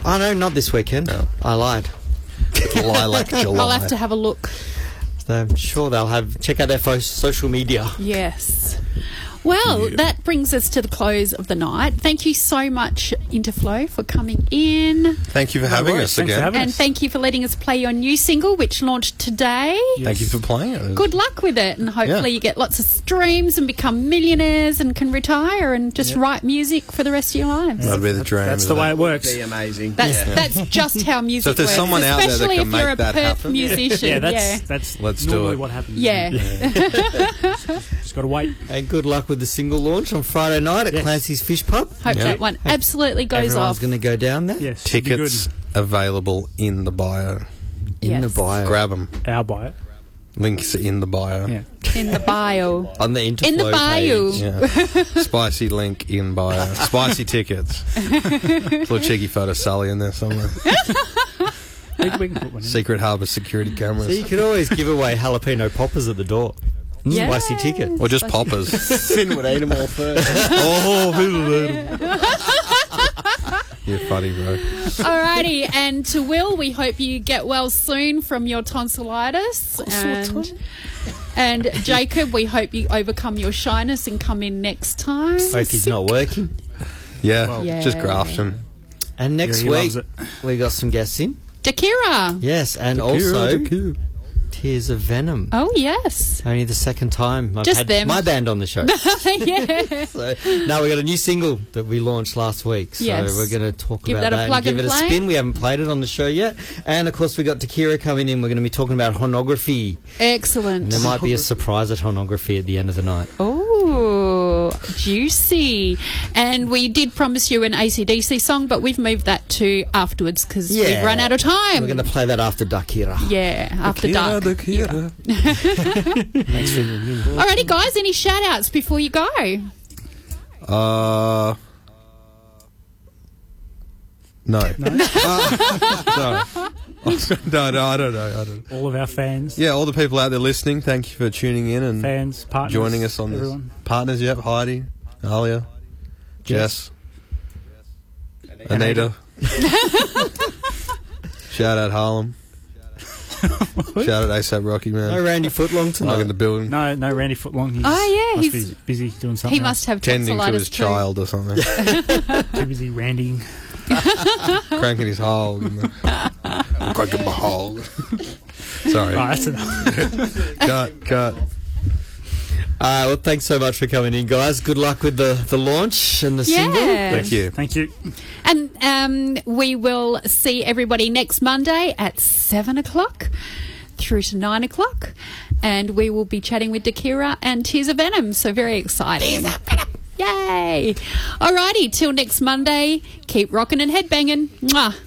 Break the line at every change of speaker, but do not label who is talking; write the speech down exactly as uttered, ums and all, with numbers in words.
Oh, no, not this weekend.
No.
I lied.
Lilac July.
I'll have to have a look.
So I'm sure they'll have... Check out their fo- social media.
Yes. Well,
Yeah.
that brings us to the close of the night. Thank you so much, Interflow, for coming in.
Thank you for having
worries.
us
Thanks for
again.
having
And
us.
thank you for letting us play your new single, which launched today.
Thank you for playing it.
Good luck with it, and hopefully
Yeah.
you get lots of streams and become millionaires and can retire and just write music for the rest of your lives.
That'd be the dream.
That's the
isn't
way
it?
it works.
Be amazing.
That's that's just how music
So if there's
works.
someone out there that
especially
can
if you're
make
a
that
Perth
happen.
musician.
Yeah, that's
yeah.
that's
Let's do
normally
it.
what happens.
Yeah.
Just got to wait.
And good luck with the single launch on Friday night at
Yes.
Clancy's Fish Pub.
Hope
Yeah.
that one absolutely goes
Everyone's
off.
going to go down there.
Yes. should be
Tickets available in the bio.
In
Yes.
the bio.
Grab them.
good. Our buy it.
Links in the bio.
Yeah.
In the bio.
On the Interflow
In the bio.
page.
Yeah. Spicy link in bio. Spicy tickets. Little cheeky photo of Sully in there somewhere.
We, we can put one in.
Secret Harbour security
So you
cameras.
could always give away jalapeno poppers at the door.
Yeah.
Spicy ticket.
Or just poppers.
Finn would eat them all first.
Oh, you're funny, bro.
Alrighty, and to Will, we hope you get well soon from your tonsillitis. And, and Jacob, we hope you overcome your shyness and come in next time.
Hope he's not working.
Yeah,
Yeah.
just grafting.
And next
Yeah, he
week,
loves it.
we got some guests in.
Dakira.
Yes, and also Tears of Venom.
Oh, yes.
Only the second time I've
Just
had
them.
my band on the show.
yeah.
So, now we got a new single that we launched last week. So
Yes.
we're going to talk
Give
about
that a
that,
plug
and give
and
it a
play.
spin. We haven't played it on the show yet. And of course, we got Dakira coming in. We're going to be talking about honography.
Excellent.
And there might be a surprise at honography at the end of the night.
Oh, juicy. And we did promise you an A C D C song, but we've moved that to afterwards because
Yeah.
we've run out of time.
We're going to play that after Dakira.
Yeah, after dark. Alrighty, guys, any shout outs before you go?
Uh, no. No. Uh, no, no, I don't know. I don't.
All of our fans.
Yeah, all the people out there listening, thank you for tuning in and
Fans, partners.
joining us on
everyone.
this. Partners, yep, Heidi, Alia, Jess, Anita. Shout out Harlem. Shout out ASAP Rocky, man.
No Randy Footlong
Like
tonight.
in the building.
No, no Randy Footlong. He's,
Oh, yeah,
must
he's-
be busy doing something.
He must have
Tending to
tonsillitis
his
too.
child or something.
else. Too busy randying.
Cranking his hole. You know. Cranking my hole. Sorry.
Right, that's enough.
Cut, cut.
Uh, well, thanks so much for coming in, guys. Good luck with the, the launch and the single.
Yeah.
Thank you.
Thank you.
And um, we will see everybody next Monday at seven o'clock through to nine o'clock. And we will be chatting with Dakira and Tears of Venom. So very exciting. Yay. Alrighty, till next Monday. Keep rocking and headbanging. Mwah.